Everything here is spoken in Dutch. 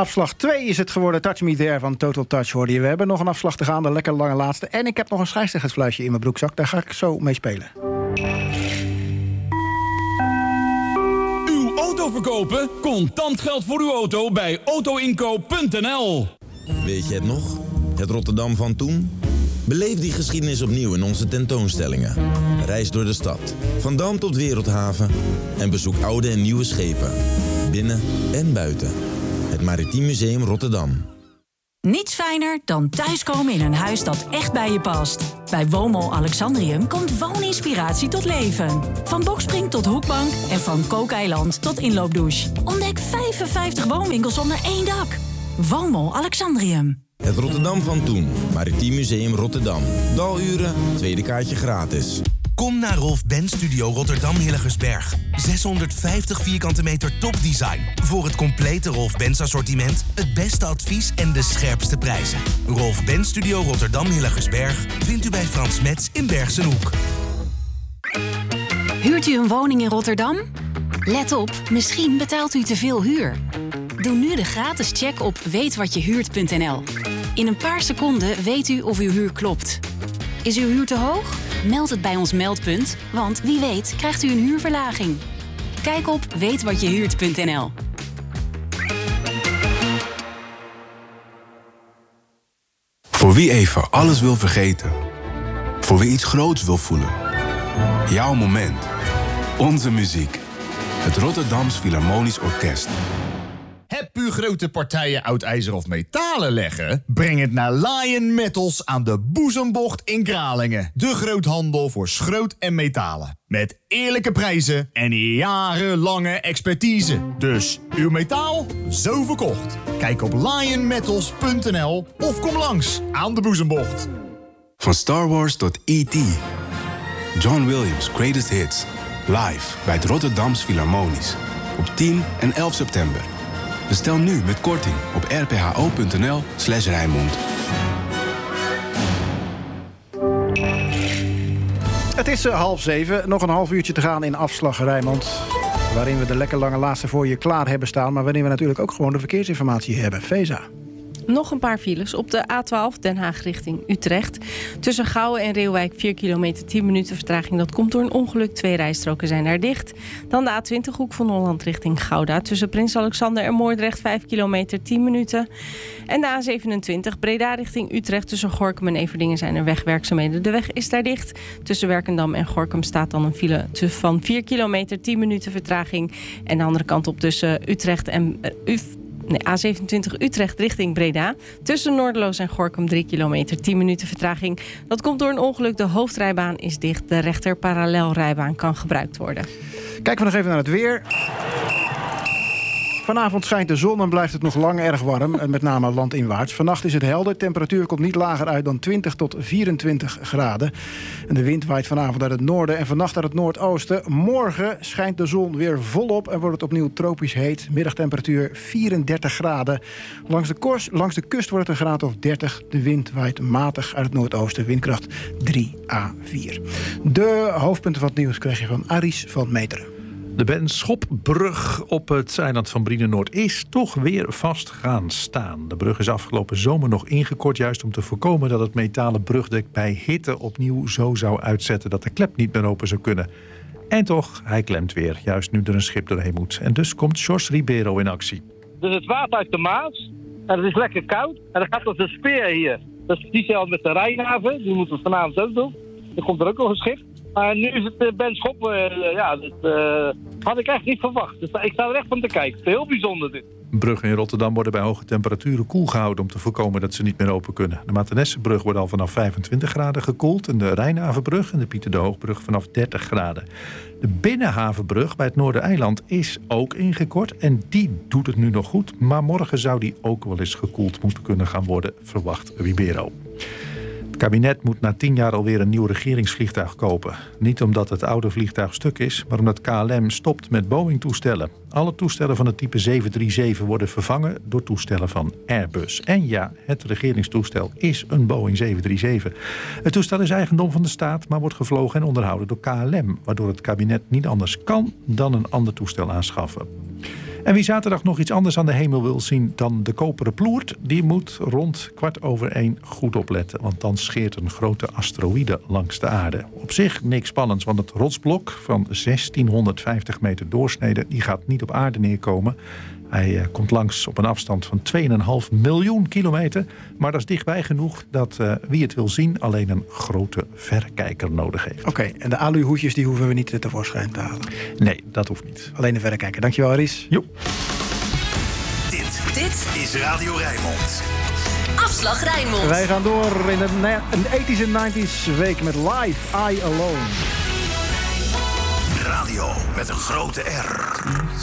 Afslag 2 is het geworden. Touch Me There van Total Touch hoorde je. We hebben nog een afslag te gaan, de lekker lange laatste. En ik heb nog een scheidsrechtersfluitje in mijn broekzak. Daar ga ik zo mee spelen. Uw auto verkopen? Contant geld voor uw auto bij autoinkoop.nl. Weet je het nog? Het Rotterdam van toen? Beleef die geschiedenis opnieuw in onze tentoonstellingen. Reis door de stad, van Dam tot Wereldhaven. En bezoek oude en nieuwe schepen. Binnen en buiten. Het Maritiem Museum Rotterdam. Niets fijner dan thuiskomen in een huis dat echt bij je past. Bij Woonmol Alexandrium komt wooninspiratie tot leven. Van Boxspring tot hoekbank en van kookeiland tot inloopdouche. Ontdek 55 woonwinkels onder één dak. Woonmol Alexandrium. Het Rotterdam van toen. Maritiem Museum Rotterdam. Daluren, tweede kaartje gratis. Kom naar Rolf Benz Studio Rotterdam Hillegersberg. 650 vierkante meter topdesign. Voor het complete Rolf Benz assortiment, het beste advies en de scherpste prijzen. Rolf Benz Studio Rotterdam Hillegersberg vindt u bij Frans Metz in Bergsenhoek. Huurt u een woning in Rotterdam? Let op, misschien betaalt u te veel huur. Doe nu de gratis check op weetwatjehuurt.nl. In een paar seconden weet u of uw huur klopt. Is uw huur te hoog? Meld het bij ons meldpunt, want wie weet krijgt u een huurverlaging. Kijk op weetwatjehuurt.nl. Voor wie even alles wil vergeten. Voor wie iets groots wil voelen. Jouw moment. Onze muziek. Het Rotterdams Philharmonisch Orkest. Heb u grote partijen oud ijzer of metalen leggen? Breng het naar Lion Metals aan de Boezembocht in Kralingen. De groothandel voor schroot en metalen. Met eerlijke prijzen en jarenlange expertise. Dus uw metaal, zo verkocht. Kijk op lionmetals.nl of kom langs aan de Boezembocht. Van Star Wars tot E.T. John Williams' Greatest Hits. Live bij het Rotterdams Philharmonisch. Op 10 en 11 september. Bestel nu met korting op rpho.nl/Rijnmond. Het is 6:30. Nog een half uurtje te gaan in afslag Rijnmond. Waarin we de lekker lange laatste voor je klaar hebben staan. Maar waarin we natuurlijk ook gewoon de verkeersinformatie hebben. Feza. Nog een paar files op de A12 Den Haag richting Utrecht. Tussen Gouwen en Reeuwijk 4 kilometer 10 minuten vertraging. Dat komt door een ongeluk. 2 rijstroken zijn daar dicht. Dan de A20 Hoek van Holland richting Gouda. Tussen Prins Alexander en Moordrecht 5 kilometer 10 minuten. En de A27 Breda richting Utrecht. Tussen Gorinchem en Everdingen zijn er wegwerkzaamheden. De weg is daar dicht. Tussen Werkendam en Gorinchem staat dan een file van 4 kilometer 10 minuten vertraging. En de andere kant op tussen Utrecht en A27 Utrecht richting Breda. Tussen Noorderloos en Gorinchem 3 kilometer 10 minuten vertraging. Dat komt door een ongeluk. De hoofdrijbaan is dicht. De rechter parallelrijbaan kan gebruikt worden. Kijken we nog even naar het weer. Vanavond schijnt de zon en blijft het nog lang erg warm. En met name landinwaarts. Vannacht is het helder. Temperatuur komt niet lager uit dan 20 tot 24 graden. En de wind waait vanavond uit het noorden en vannacht uit het noordoosten. Morgen schijnt de zon weer volop en wordt het opnieuw tropisch heet. Middagtemperatuur 34 graden. Langs de kust wordt het een graad of 30. De wind waait matig uit het noordoosten. Windkracht 3 à 4. De hoofdpunten van het nieuws krijg je van Aris van Meteren. De Benschopbrug op het eiland van Brienenoord is toch weer vast gaan staan. De brug is afgelopen zomer nog ingekort, juist om te voorkomen dat het metalen brugdek bij hitte opnieuw zo zou uitzetten dat de klep niet meer open zou kunnen. En toch, hij klemt weer, juist nu er een schip doorheen moet. En dus komt Jos Ribeiro in actie. Dus het water uit de Maas, en het is lekker koud. En dan gaat het de speer hier. Dat is diezelfde met de Rijnhaven, die moeten we vanavond ook doen. Dan komt er ook nog een schip. Maar nu is het Benschop, dat had ik echt niet verwacht. Dus ik sta er echt van te kijken. Het is heel bijzonder dit. Bruggen in Rotterdam worden bij hoge temperaturen koel gehouden om te voorkomen dat ze niet meer open kunnen. De Maartenessenbrug wordt al vanaf 25 graden gekoeld en de Rijnhavenbrug en de Pieter de Hoogbrug vanaf 30 graden. De Binnenhavenbrug bij het Noordereiland is ook ingekort en die doet het nu nog goed, maar morgen zou die ook wel eens gekoeld moeten kunnen gaan worden, verwacht Ribeiro. Het kabinet moet na 10 jaar alweer een nieuw regeringsvliegtuig kopen. Niet omdat het oude vliegtuig stuk is, maar omdat KLM stopt met Boeing-toestellen. Alle toestellen van het type 737 worden vervangen door toestellen van Airbus. En ja, het regeringstoestel is een Boeing 737. Het toestel is eigendom van de staat, maar wordt gevlogen en onderhouden door KLM, waardoor het kabinet niet anders kan dan een ander toestel aanschaffen. En wie zaterdag nog iets anders aan de hemel wil zien dan de koperen ploert, die moet rond 1:15 goed opletten. Want dan scheert een grote asteroïde langs de aarde. Op zich niks spannends, want het rotsblok van 1650 meter doorsnede, die gaat niet op aarde neerkomen. Hij komt langs op een afstand van 2,5 miljoen kilometer. Maar dat is dichtbij genoeg dat wie het wil zien alleen een grote verrekijker nodig heeft. Oké, en de aluhoedjes die hoeven we niet tevoorschijn te halen? Nee, dat hoeft niet. Alleen de verrekijker. Dankjewel, Ries. Jo. Dit is Radio Rijnmond. Afslag Rijnmond. Wij gaan door in een 80s en 90s week met Live I Alone. Radio met een grote R.